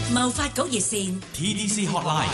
貿發局熱線 TDC Hotline。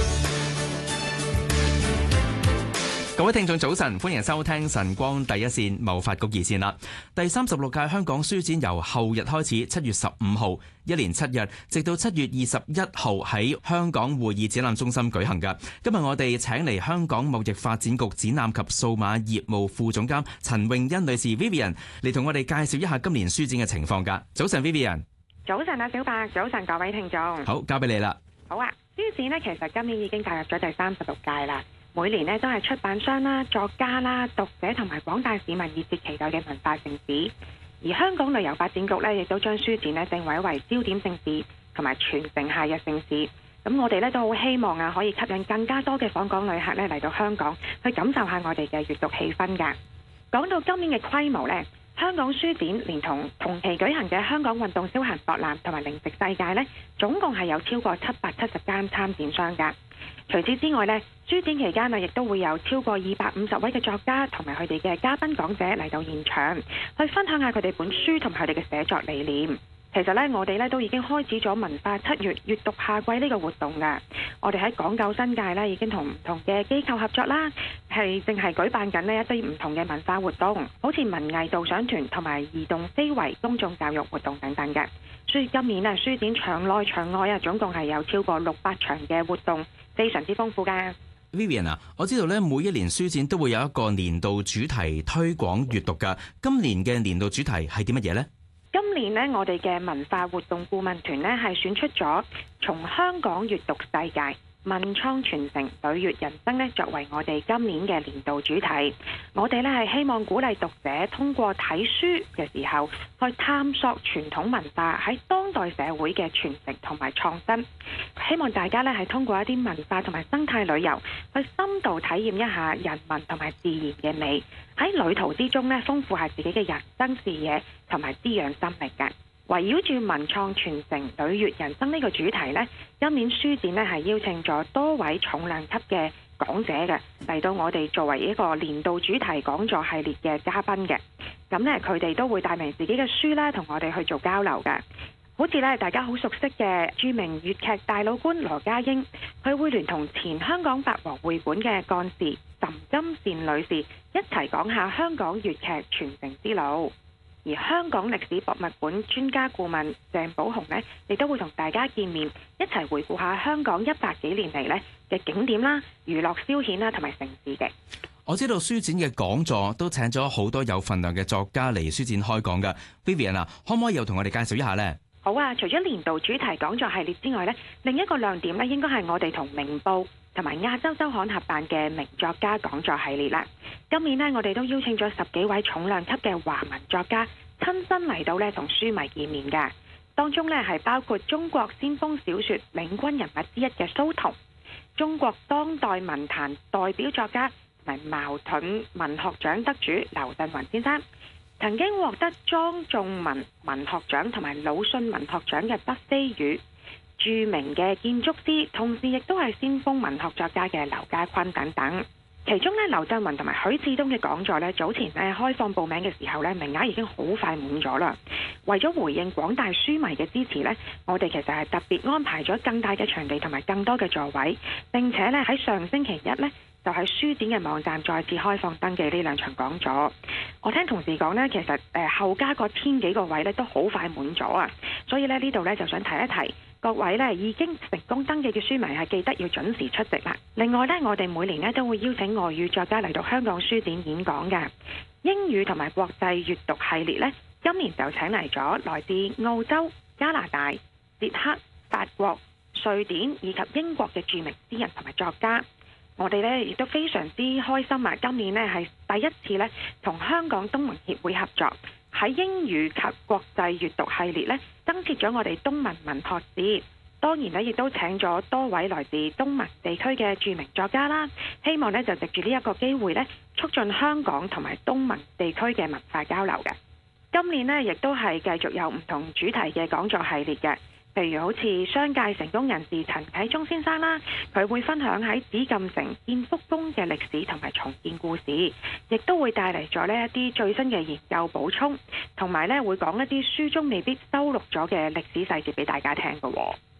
各位聽眾早晨，歡迎收聽晨光第一線貿發局熱線啦。第36屆香港書展由後日開始，7月15號，一連7日，直到7月21號喺香港會議展覽中心舉行㗎。今日我哋請嚟香港貿易發展局展覽及數碼業務副總監陳詠欣女士 Vivian 嚟同我哋介紹一下今年書展嘅情況㗎。早晨 Vivian。 早晨啊，小白，早晨各位聽眾。 好，交俾你啦。 好啊，書展呢，其實今年已經踏入咗第36屆啦。每年呢，都係出版商啦、作家啦、讀者同埋廣大市民熱切期待嘅文化盛事。而香港旅遊發展局呢，亦都將書展呢定位為焦點盛事同埋全城夏日盛事。咁我哋呢，都好希望啊，可以吸引更加多嘅訪港旅客呢嚟到香港，去感受下我哋嘅閱讀氣氛㗎。講到今年嘅規模呢，香港書展連同期舉行嘅香港運動消閒博覽同埋零食世界呢，總共係有超過770間參展商㗎。除此之外呢，書展期間啊，亦都會有超過250位嘅作家同埋佢哋嘅嘉賓講者嚟到現場，去分享下佢哋本書同埋佢哋嘅寫作理念。其實呢，我哋呢都已經開始咗文化7月閱讀夏季呢個活動㗎。我哋喺港九新界呢已經同唔同嘅機構合作啦，正係舉辦緊呢一啲唔同嘅文化活動，好似文藝導賞團同埋移動非遺公眾教育活動等等嘅。所以今年啊，書展場內場外啊，總共係有超過600場嘅活動，非常之豐富㗎。 Vivian 啊，我知道咧，每一年書展都會有一個年度主題推廣閱讀㗎。今年嘅年度主題係啲乜嘢呢？ 今年呢，我哋嘅文化活動顧問團呢係選出咗從香港閱讀世界、文創傳承、歲月人生呢作為我哋今年嘅年度主題。我哋呢係希望鼓勵讀者通過睇書嘅時候，去探索傳統文化喺當代社會嘅傳承同埋創新。希望大家呢係通過一啲文化同埋生態旅遊，去深度體驗一下人文同埋自然嘅美。喺旅途之中呢，豐富下自己嘅人生視野同埋滋養心力嘅。圍繞住文創傳承、歲月人生呢個主題呢，今年書展呢係邀請咗多位重量級嘅講者嘅嚟到我哋作為一個年度主題講座系列嘅嘉賓嘅。咁呢，佢哋都會帶明自己嘅書啦，同我哋去做交流嘅。好似呢，大家好熟悉嘅著名粵劇大老倌羅家英，佢會聯同前香港八和會館嘅幹事岑金善女士一齊講下香港粵劇傳承之路。而香港歷史博物館專家顧問鄭寶雄呢，亦都會同大家見面，一齊回顧下香港100幾年嚟呢嘅景點啦、娛樂消遣啦同埋盛事嘅。 我知道書展嘅講座都請咗好多有份量嘅作家嚟書展開講㗎。Vivian 啊，可唔可以又同我哋介紹一下呢？ 好啊，除咗年度主題講座系列之外呢，另一個亮點呢應該係我哋同明報同埋亞洲週刊合辦嘅名作家講座系列啦。今年呢，我哋都邀請咗10幾位重量級嘅華文作家親身嚟到呢同書迷見面㗎。當中呢係包括中國先鋒小說領軍人物之一嘅蘇童，中國當代文壇代表作家同埋茅盾文學獎得主劉震雲先生，曾經獲得莊仲文文學獎同埋魯迅文學獎嘅畢飛宇，著名嘅建築師，同時亦都係先鋒文學作家嘅劉家坤等等。其中呢，劉震雲同埋許志東嘅講座呢，早前呢開放報名嘅時候呢，名額已經好快滿咗啦。為咗回應廣大書迷嘅支持呢，我哋其實係特別安排咗更大嘅場地同埋更多嘅座位，並且呢喺上星期一呢，就喺書展嘅網站再次開放登記呢兩場講座。我聽同事講呢，其實後加個1000幾個位呢都好快滿咗啊，所以呢度呢，就想提一提各位呢已經成功登記嘅書迷係記得要準時出席啦。另外呢，我哋每年呢都會邀請外語作家嚟到香港書展演講嘅。英語同埋國際閱讀系列呢，今年就請嚟咗來自澳洲、加拿大、捷克、法國、瑞典以及英國嘅著名詩人同埋作家。我哋呢亦都非常之開心啊！今年呢係第一次呢同香港東盟協會合作，喺英語及國際閱讀系列呢增設咗我哋東盟文學節。當然呢亦都請咗多位來自東盟地區嘅著名作家啦，希望呢就藉住呢一個機會呢促進香港同埋東盟地區嘅文化交流嘅。今年呢亦都係繼續有唔同主題嘅講座系列嘅。譬如好似商界成功人士陳啟宗先生啦，佢會分享喺紫禁城建福宮嘅歷史同埋重建故事，亦都會帶嚟咗呢一啲最新嘅研究補充，同埋呢會講一啲書中未必收錄咗嘅歷史細節俾大家聽嘅。